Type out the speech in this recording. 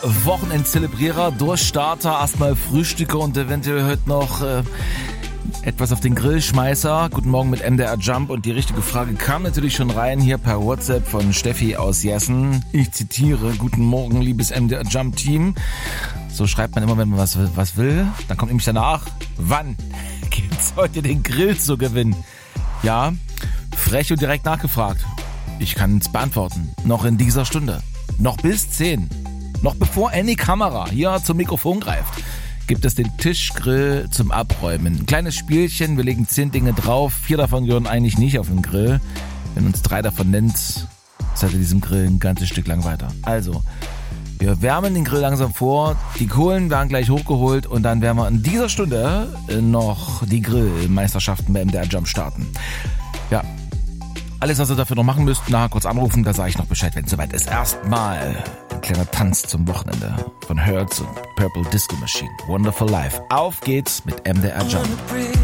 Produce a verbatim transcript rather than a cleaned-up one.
Wochenendzelebrierer, Durchstarter, erstmal Frühstücker und eventuell heute noch äh, etwas auf den Grillschmeißer. Guten Morgen mit M D R Jump und die richtige Frage kam natürlich schon rein hier per WhatsApp von Steffi aus Jessen. Ich zitiere: Guten Morgen, liebes M D R Jump Team. So schreibt man immer, wenn man was, was will. Dann kommt nämlich danach: Wann gibt's heute den Grill zu gewinnen? Ja, frech und direkt nachgefragt. Ich kann es beantworten. Noch in dieser Stunde. Noch bis zehn. Noch bevor Annie Kamera hier zum Mikrofon greift, gibt es den Tischgrill zum Abräumen. Ein kleines Spielchen, wir legen zehn Dinge drauf. Vier davon gehören eigentlich nicht auf den Grill. Wenn uns drei davon nennt, seid ihr diesem Grill ein ganzes Stück lang weiter. Also, wir wärmen den Grill langsam vor. Die Kohlen werden gleich hochgeholt und dann werden wir in dieser Stunde noch die Grillmeisterschaften bei M D R Jump starten. Ja, alles, was ihr dafür noch machen müsst, nachher kurz anrufen, da sage ich noch Bescheid, wenn es soweit ist. Erstmal ein kleiner Tanz zum Wochenende von Hertz und Purple Disco Machine. Wonderful Life. Auf geht's mit M D R Jump.